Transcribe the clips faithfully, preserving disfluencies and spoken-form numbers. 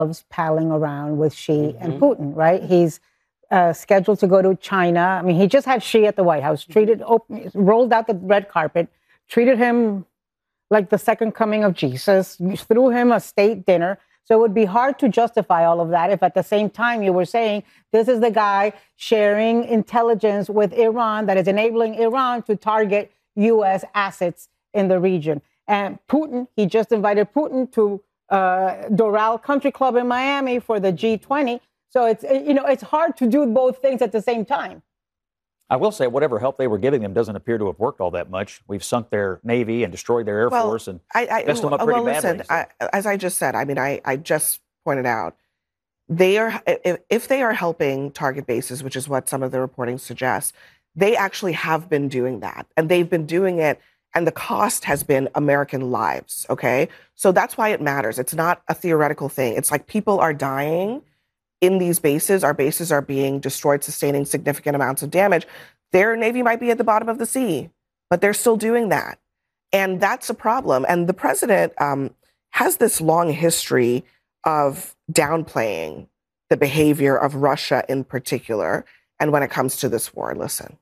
loves palling around with Xi mm-hmm. and Putin, right? He's uh, scheduled to go to China. I mean, he just had Xi at the White House, treated, open, rolled out the red carpet, treated him like the second coming of Jesus, threw him a state dinner. So it would be hard to justify all of that if at the same time you were saying this is the guy sharing intelligence with Iran that is enabling Iran to target U S assets in the region. And Putin, he just invited Putin to uh, Doral Country Club in Miami for the G twenty. So it's, you know, it's hard to do both things at the same time. I will say whatever help they were giving them doesn't appear to have worked all that much. We've sunk their Navy and destroyed their Air well, Force and I, I, messed them up pretty well, listen, badly. So. I, as I just said, I mean, I, I just pointed out, they are if, if they are helping target bases, which is what some of the reporting suggests, they actually have been doing that. And they've been doing it, and the cost has been American lives, okay? So that's why it matters. It's not a theoretical thing. It's like people are dying in these bases. Our bases are being destroyed, sustaining significant amounts of damage. Their Navy might be at the bottom of the sea, but they're still doing that. And that's a problem. And the president um, has this long history of downplaying the behavior of Russia in particular. And when it comes to this war, listen.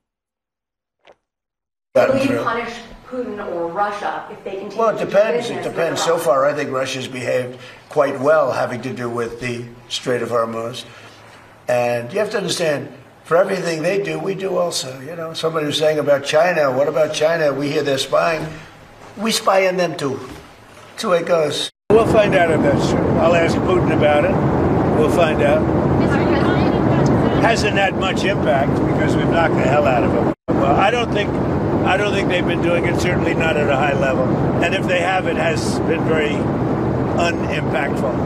Will you punish Putin or Russia if they continue? Well, it depends. To do it depends. So far, I think Russia's behaved quite well, having to do with the Strait of Hormuz. And you have to understand, for everything they do, we do also. You know, somebody was saying about China, what about China? We hear they're spying. We spy on them too. That's the way it goes. We'll find out if that's true. I'll ask Putin about it. We'll find out. Hasn't had much impact because we've knocked the hell out of them. Well, I don't think, I don't think they've been doing it. Certainly not at a high level. And if they have, it has been very unimpactful.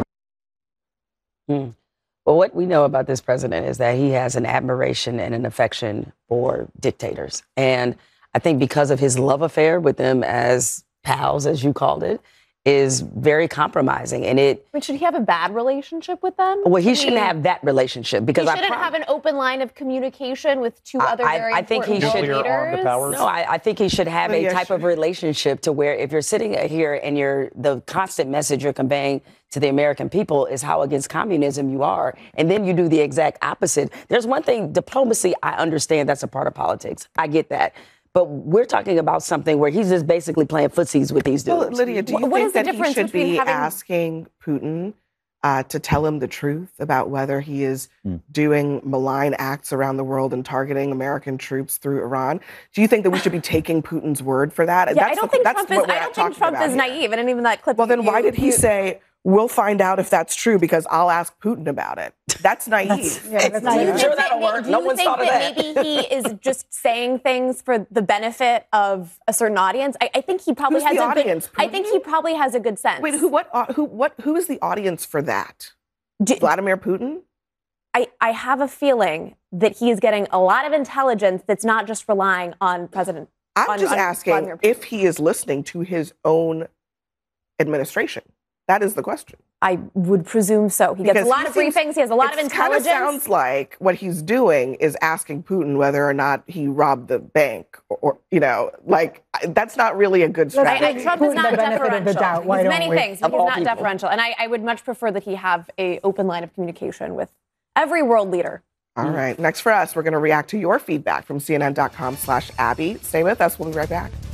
Hmm. Well, what we know about this president is that he has an admiration and an affection for dictators. And I think because of his love affair with them as pals, as you called it, is very compromising. And it. But should he have a bad relationship with them? Well, he I shouldn't mean, have that relationship because he shouldn't I prom- have an open line of communication with two I, other very I, I think he should. leaders. No, I, I think he should have oh, a yeah, type sure. of relationship to where if you're sitting here and you're the constant message you're conveying to the American people is how against communism you are, and then you do the exact opposite. There's one thing, diplomacy, I understand that's a part of politics. I get that. But we're talking about something where he's just basically playing footsies with these dudes. Well, Lydia, do you what think that he should be having... asking Putin uh, to tell him the truth about whether he is mm. doing malign acts around the world and targeting American troops through Iran? Do you think that we should be taking Putin's word for that? Yeah, that's I don't the, think that's Trump is, I don't think Trump is here. naive. And even that clip. Well, then you, why did he you, say, we'll find out if that's true because I'll ask Putin about it? That's naive. That's, yeah, that's naive. Sure, that'll work. Do no you one's think thought of that, that. maybe he is just saying things for the benefit of a certain audience? I, I think he probably Who's has the a audience, good. I think he probably has a good sense. Wait, who? What? Uh, who? What? Who is the audience for that? Do, Vladimir Putin? I, I have a feeling that he is getting a lot of intelligence that's not just relying on President. I'm on, just on asking if he is listening to his own administration. That is the question. I would presume so. He because gets a lot he of thinks, briefings. He has a lot of intelligence. It sounds like what he's doing is asking Putin whether or not he robbed the bank, or, or you know, like that's not really a good strategy. I, I, Trump Putin is not the benefit deferential. of the doubt. Why He's don't many we? things, but he's not people. deferential. And I, I would much prefer that he have a open line of communication with every world leader. All right. Next for us, we're going to react to your feedback from C N N dot com slash Abby. Stay with us. We'll be right back.